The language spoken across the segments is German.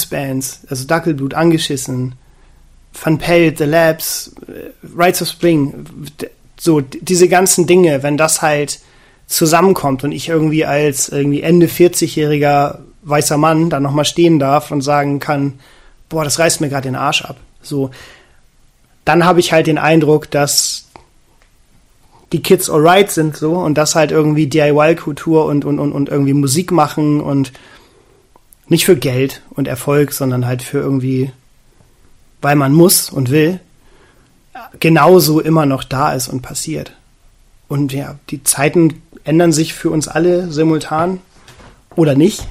Blues-Bands, also Dackelblut, Angeschissen, Van Pelt, The Labs, Rites of Spring, so diese ganzen Dinge, wenn das halt zusammenkommt und ich irgendwie als irgendwie Ende 40-jähriger weißer Mann da nochmal stehen darf und sagen kann, boah, das reißt mir gerade den Arsch ab. So, dann habe ich halt den Eindruck, dass die Kids alright sind so und dass halt irgendwie DIY-Kultur und irgendwie Musik machen und nicht für Geld und Erfolg, sondern halt für irgendwie, weil man muss und will, genauso immer noch da ist und passiert. Und ja, die Zeiten ändern sich für uns alle simultan oder nicht.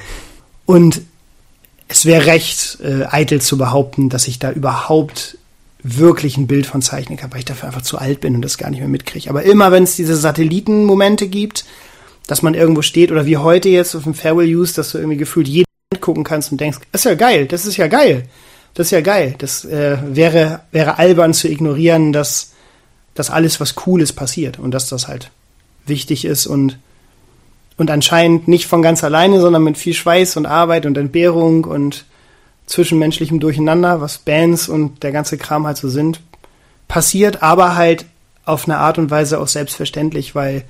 Und es wäre recht eitel zu behaupten, dass ich da überhaupt wirklich ein Bild von zeichnen kann, weil ich dafür einfach zu alt bin und das gar nicht mehr mitkriege. Aber immer, wenn es diese Satellitenmomente gibt, dass man irgendwo steht oder wie heute jetzt auf dem Farewell Use, dass du irgendwie gefühlt jeden gucken kannst und denkst, das ist ja geil, das ist ja geil. Das ist ja geil. Das wäre albern zu ignorieren, dass alles, was Cooles passiert und dass das halt wichtig ist und anscheinend nicht von ganz alleine, sondern mit viel Schweiß und Arbeit und Entbehrung und zwischenmenschlichem Durcheinander, was Bands und der ganze Kram halt so sind, passiert, aber halt auf eine Art und Weise auch selbstverständlich, weil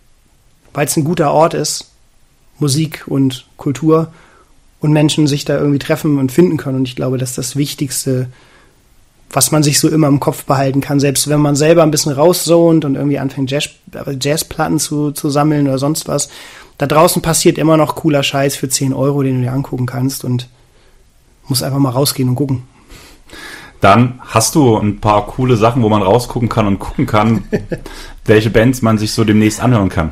es ein guter Ort ist, Musik und Kultur und Menschen sich da irgendwie treffen und finden können. Und ich glaube, das ist das Wichtigste, was man sich so immer im Kopf behalten kann, selbst wenn man selber ein bisschen rauszont und irgendwie anfängt, Jazzplatten zu sammeln oder sonst was. Da draußen passiert immer noch cooler Scheiß für 10 €, den du dir angucken kannst und musst einfach mal rausgehen und gucken. Dann hast du ein paar coole Sachen, wo man rausgucken kann und gucken kann, welche Bands man sich so demnächst anhören kann.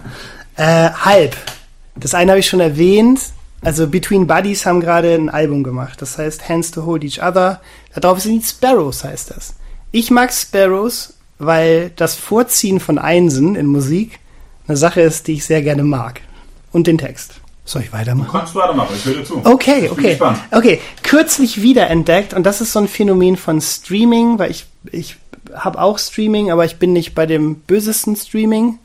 Halb. Das eine habe ich schon erwähnt. Also Between Buddies haben gerade ein Album gemacht. Das heißt Hands to Hold Each Other. Da drauf sind die Sparrows, heißt das. Ich mag Sparrows, weil das Vorziehen von Einsen in Musik eine Sache ist, die ich sehr gerne mag. Und den Text. Soll ich weitermachen? Du kannst weitermachen, ich höre dir zu. Okay. Kürzlich wiederentdeckt, und das ist so ein Phänomen von Streaming, weil ich habe auch Streaming, aber ich bin nicht bei dem bösesten Streaming.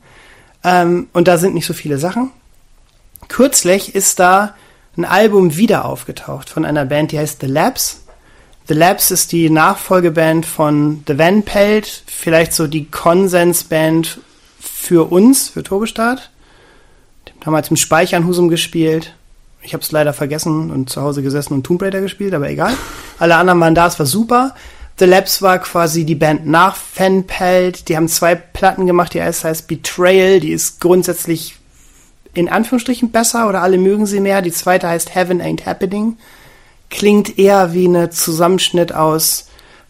Und da sind nicht so viele Sachen. Kürzlich ist da ein Album wieder aufgetaucht von einer Band, die heißt The Labs. The Labs ist die Nachfolgeband von The Van Pelt, vielleicht so die Konsensband für uns, für Turbostart. Die haben damals im Speichernhusum gespielt. Ich habe es leider vergessen und zu Hause gesessen und Tomb Raider gespielt, aber egal. Alle anderen waren da, es war super. The Labs war quasi die Band nach Van Pelt. Die haben 2 Platten gemacht, die erste heißt Betrayal, die ist grundsätzlich in Anführungsstrichen besser oder alle mögen sie mehr. Die zweite heißt Heaven Ain't Happening. Klingt eher wie eine Zusammenschnitt aus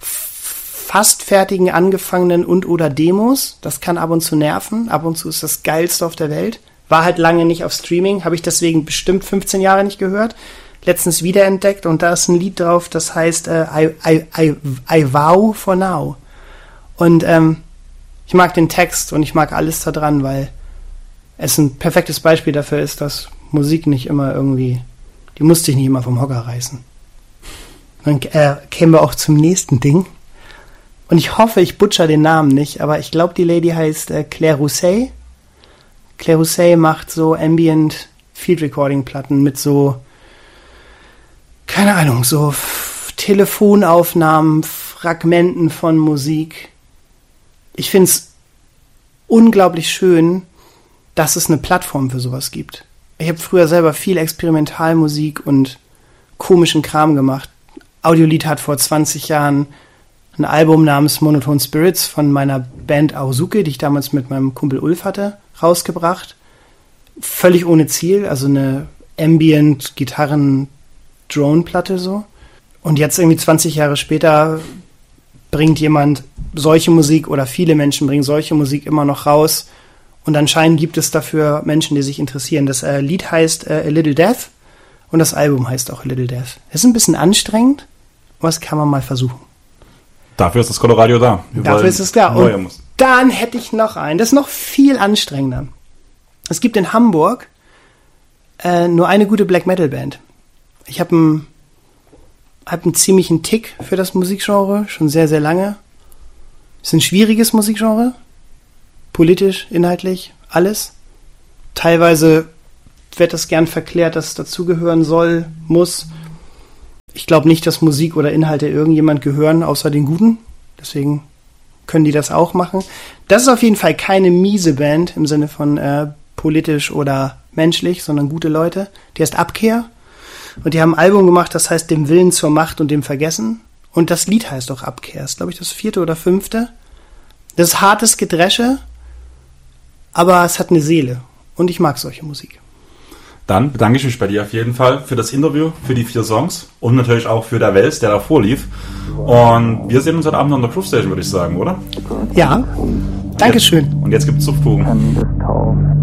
fast fertigen, angefangenen und oder Demos. Das kann ab und zu nerven. Ab und zu ist das Geilste auf der Welt. War halt lange nicht auf Streaming. Habe ich deswegen bestimmt 15 Jahre nicht gehört. Letztens wiederentdeckt und da ist ein Lied drauf, das heißt I Vow for Now. Und ich mag den Text und ich mag alles da dran, weil es ein perfektes Beispiel dafür ist, dass Musik nicht immer irgendwie, die muss dich nicht immer vom Hocker reißen. Dann kämen wir auch zum nächsten Ding. Und ich hoffe, ich butcher den Namen nicht, aber ich glaube, die Lady heißt Claire Rousset. Claire Rousset macht so Ambient Field Recording Platten mit so, keine Ahnung, so Telefonaufnahmen, Fragmenten von Musik. Ich finde es unglaublich schön, dass es eine Plattform für sowas gibt. Ich habe früher selber viel Experimentalmusik und komischen Kram gemacht. Audiolied hat vor 20 Jahren ein Album namens Monotone Spirits von meiner Band Aosuke, die ich damals mit meinem Kumpel Ulf hatte, rausgebracht. Völlig ohne Ziel, also eine Ambient-Gitarren-Drone-Platte so. Und jetzt irgendwie 20 Jahre später bringt jemand solche Musik oder viele Menschen bringen solche Musik immer noch raus. Und anscheinend gibt es dafür Menschen, die sich interessieren. Das Lied heißt A Little Death und das Album heißt auch A Little Death. Es ist ein bisschen anstrengend, aber das kann man mal versuchen. Dafür ist das Coloradio da. Dafür ist es klar. Und dann hätte ich noch einen, das ist noch viel anstrengender. Es gibt in Hamburg nur eine gute Black Metal Band. Ich habe einen ziemlichen Tick für das Musikgenre, schon sehr, sehr lange. Es ist ein schwieriges Musikgenre. Politisch, inhaltlich, alles. Teilweise wird das gern verklärt, dass es dazugehören soll, muss. Ich glaube nicht, dass Musik oder Inhalte irgendjemand gehören, außer den Guten. Deswegen können die das auch machen. Das ist auf jeden Fall keine miese Band im Sinne von politisch oder menschlich, sondern gute Leute. Die heißt Abkehr. Und die haben ein Album gemacht, das heißt Dem Willen zur Macht und dem Vergessen. Und das Lied heißt auch Abkehr. Das ist, glaube ich, das 4. oder 5. Das ist hartes Gedresche, aber es hat eine Seele. Und ich mag solche Musik. Dann bedanke ich mich bei dir auf jeden Fall für das Interview, für die 4 Songs und natürlich auch für der Wels, der davor lief. Und wir sehen uns heute Abend noch in der Groove Station, würde ich sagen, oder? Ja, Dankeschön. Und jetzt gibt's Zupfkuchen.